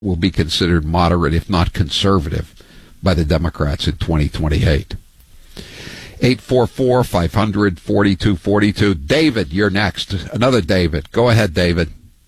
will be considered moderate, if not conservative, by the Democrats in 2028. 844-500-4242. David, you're next. Another David. Go ahead, David.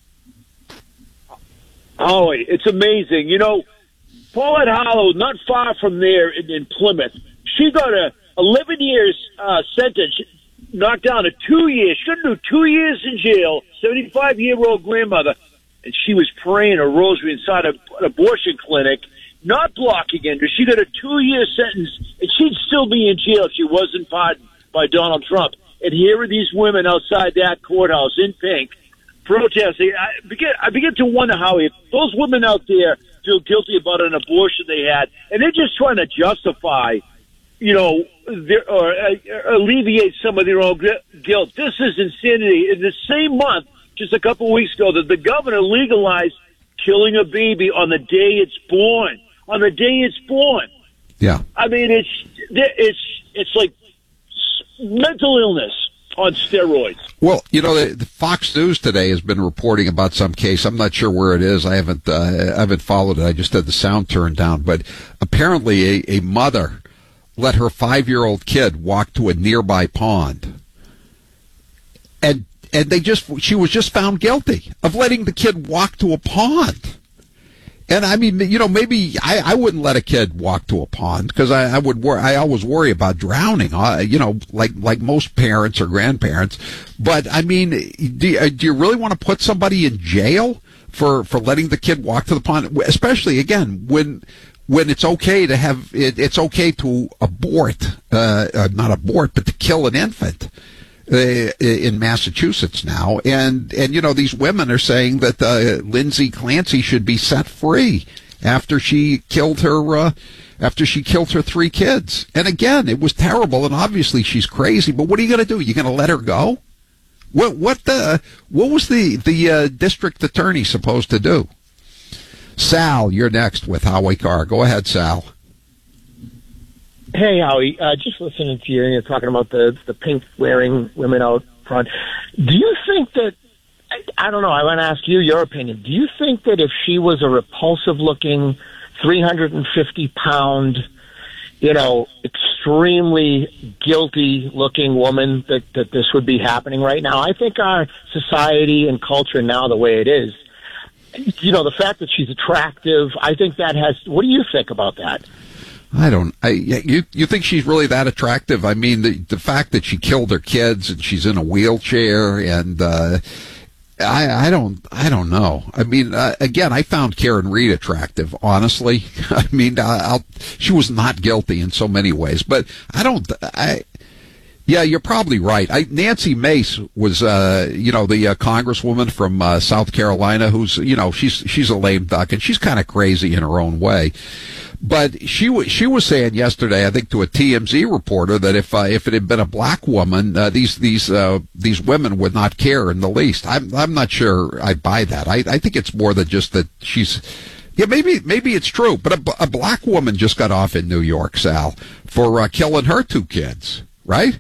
Oh, it's amazing. You know, Paulette Hollow, not far from there in Plymouth, she got a 11 years sentence, knocked down to 2 years. She got to do 2 years in jail, 75-year-old grandmother, and she was praying a rosary inside an abortion clinic, not blocking it. She got a 2-year sentence, and she'd still be in jail if she wasn't pardoned by Donald Trump. And here are these women outside that courthouse in pink protesting. I begin to wonder how if those women out there feel guilty about an abortion they had, and they're just trying to justify, you know, or alleviate some of their own guilt. This is insanity. In the same month, just a couple of weeks ago, that the governor legalized killing a baby on the day it's born. On the day it's born. Yeah. I mean, it's like mental illness on steroids. Well, you know, the Fox News today has been reporting about some case. I'm not sure where it is. I haven't followed it. I just had the sound turned down. But apparently a mother let her 5-year-old kid walk to a nearby pond. And she was just found guilty of letting the kid walk to a pond. And I mean, you know, maybe I wouldn't let a kid walk to a pond because I always worry about drowning, you know, like most parents or grandparents. But I mean, do you really want to put somebody in jail for letting the kid walk to the pond? Especially again, when it's okay to it's okay to abort, not abort, but to kill an infant. In Massachusetts now, and you know, these women are saying that Lindsay Clancy should be set free after she killed her 3 kids. And again, it was terrible, and obviously she's crazy. But what are you going to do? You're going to let her go? What was the district attorney supposed to do? Sal, you're next with Howie Carr. Go ahead, Sal. Hey, Howie, just listening to you, and you're talking about the pink-wearing women out front. Do you think that, I don't know, I want to ask you your opinion. Do you think that if she was a repulsive-looking, 350-pound, you know, extremely guilty-looking woman, that this would be happening right now? I think our society and culture now, the way it is, you know, the fact that she's attractive, I think that has, what do you think about that? You think she's really that attractive? I mean, the fact that she killed her kids and she's in a wheelchair, and I don't know. I mean, again, I found Karen Reed attractive, honestly. I mean, she was not guilty in so many ways, but yeah, you're probably right. Nancy Mace was, you know, the congresswoman from South Carolina, who's, you know, she's a lame duck, and she's kind of crazy in her own way. But she was saying yesterday, I think, to a TMZ reporter that if it had been a black woman, these women would not care in the least. I'm not sure I buy that. I think it's more than just that she's. Yeah, maybe it's true. But a black woman just got off in New York, Sal, for killing her 2 kids, right?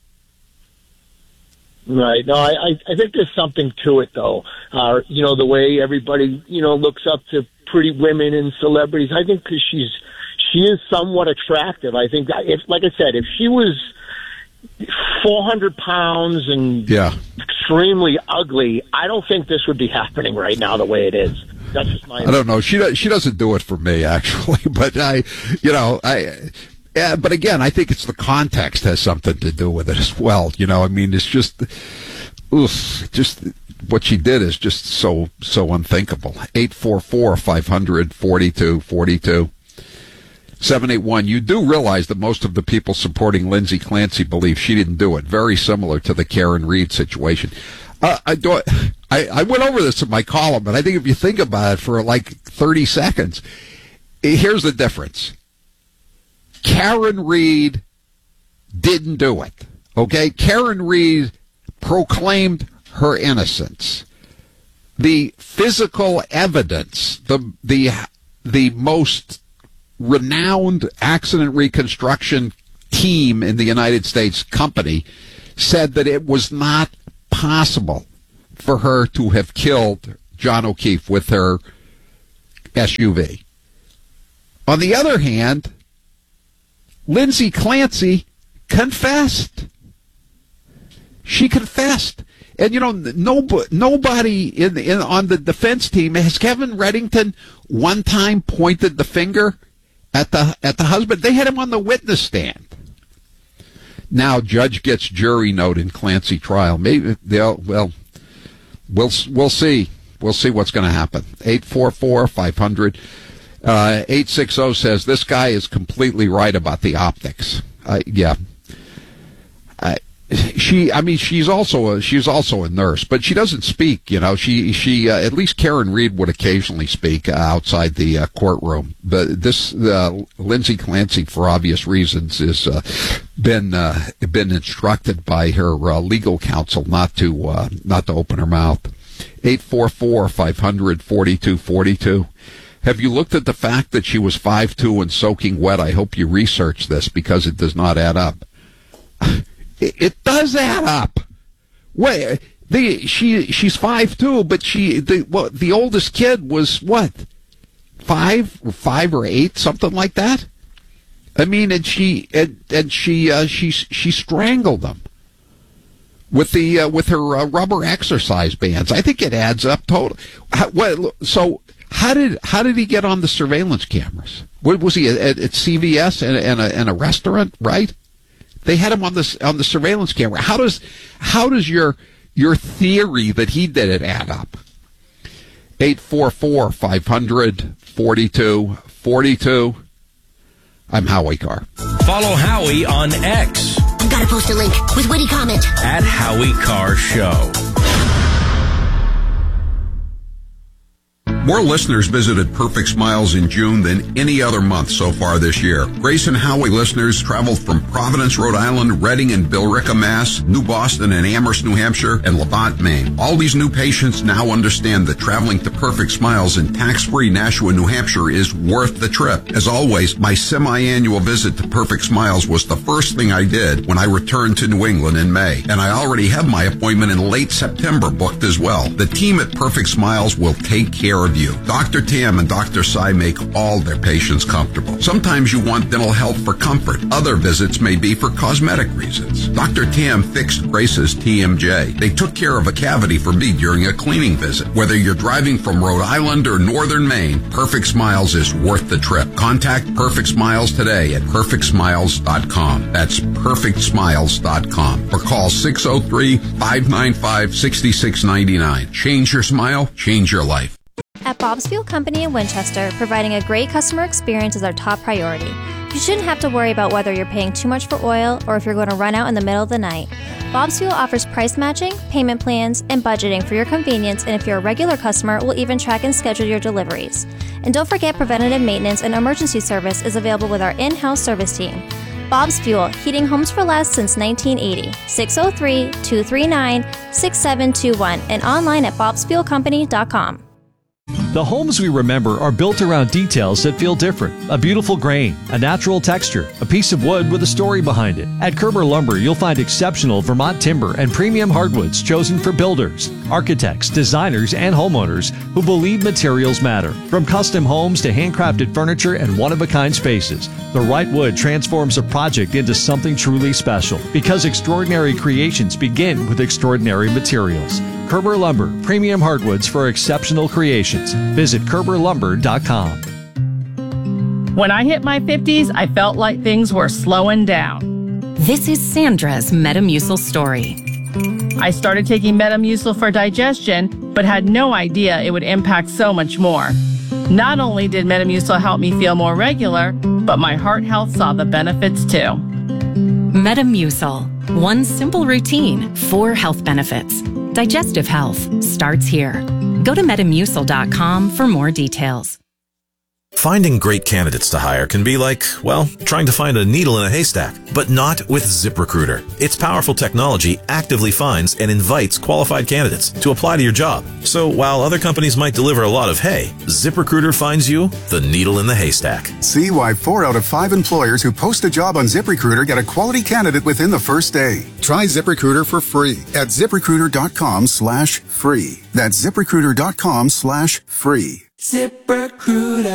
Right. No, I think there's something to it, though. You know, the way everybody, you know, looks up to pretty women and celebrities. I think because she is somewhat attractive. I think if, like I said, if she was 400 pounds and extremely ugly, I don't think this would be happening right now the way it is. That's just my opinion. I don't know. She doesn't do it for me, actually. But yeah, but again, I think it's the context has something to do with it as well. You know, I mean, it's just what she did is just so unthinkable. 844-500-4242. 781. You do realize that most of the people supporting Lindsay Clancy believe she didn't do it. Very similar to the Karen Reed situation. I went over this in my column, but I think if you think about it for like 30 seconds, here's the difference. Karen Reed didn't do it. Okay? Karen Reed proclaimed her innocence. The physical evidence, the most renowned accident reconstruction team in the United States, company, said that it was not possible for her to have killed John O'Keefe with her SUV. On the other hand, Lindsay Clancy confessed. She confessed. And, you know, nobody on the defense team, has Kevin Reddington one time pointed the finger at the husband? They had him on the witness stand. Now, judge gets jury note in Clancy trial. Maybe we'll see. We'll see what's going to happen. 844-500. 860 says this guy is completely right about the optics. Yeah. She's also a nurse, but she doesn't speak. You know, she at least Karen Reed would occasionally speak outside the courtroom. But this Lindsay Clancy, for obvious reasons, is been instructed by her legal counsel not to open her mouth. 844-500-4242. Have you looked at the fact that she was 5'2" and soaking wet? I hope you research this because it does not add up. It does add up. Wait, she's 5'2", but the oldest kid was what? 5 or 8, something like that. I mean, and she strangled them with her rubber exercise bands. I think it adds up total. So how did he get on the surveillance cameras? What was he at CVS and a restaurant, right? They had him on the surveillance camera. How does your theory that he did it add up? 844-500-4242. I'm Howie Carr. Follow Howie on X. Gotta post a link with witty comment. At Howie Carr Show. More listeners visited Perfect Smiles in June than any other month so far this year. Grace and Howie listeners traveled from Providence, Rhode Island, Reading and Billerica, Mass., New Boston and Amherst, New Hampshire, and Levant, Maine. All these new patients now understand that traveling to Perfect Smiles in tax-free Nashua, New Hampshire is worth the trip. As always, my semi-annual visit to Perfect Smiles was the first thing I did when I returned to New England in May. And I already have my appointment in late September booked as well. The team at Perfect Smiles will take care of you. Dr. Tam and Dr. Sai make all their patients comfortable. Sometimes you want dental health for comfort. Other visits may be for cosmetic reasons. Dr. Tam fixed Grace's TMJ. They took care of a cavity for me during a cleaning visit. Whether you're driving from Rhode Island or Northern Maine, Perfect Smiles is worth the trip. Contact Perfect Smiles today at perfectsmiles.com. That's perfectsmiles.com. Or call 603-595-6699. Change your smile, change your life. At Bob's Fuel Company in Winchester, providing a great customer experience is our top priority. You shouldn't have to worry about whether you're paying too much for oil or if you're going to run out in the middle of the night. Bob's Fuel offers price matching, payment plans, and budgeting for your convenience, and if you're a regular customer, we'll even track and schedule your deliveries. And don't forget, preventative maintenance and emergency service is available with our in-house service team. Bob's Fuel, heating homes for less since 1980. 603-239-6721 and online at bobsfuelcompany.com. The homes we remember are built around details that feel different. A beautiful grain, a natural texture, a piece of wood with a story behind it. At Kerber Lumber, you'll find exceptional Vermont timber and premium hardwoods chosen for builders, architects, designers, and homeowners who believe materials matter. From custom homes to handcrafted furniture and one-of-a-kind spaces, the right wood transforms a project into something truly special because extraordinary creations begin with extraordinary materials. Kerber Lumber, premium hardwoods for exceptional creations. Visit KerberLumber.com. When I hit my 50s, I felt like things were slowing down. This is Sandra's Metamucil story. I started taking Metamucil for digestion, but had no idea it would impact so much more. Not only did Metamucil help me feel more regular, but my heart health saw the benefits too. Metamucil. One simple routine, 4 health benefits. Digestive health starts here. Go to Metamucil.com for more details. Finding great candidates to hire can be like, well, trying to find a needle in a haystack, but not with ZipRecruiter. Its powerful technology actively finds and invites qualified candidates to apply to your job. So while other companies might deliver a lot of hay, ZipRecruiter finds you the needle in the haystack. See why 4 out of 5 employers who post a job on ZipRecruiter get a quality candidate within the first day. Try ZipRecruiter for free at ZipRecruiter.com/free. That's ZipRecruiter.com/free. ZipRecruiter.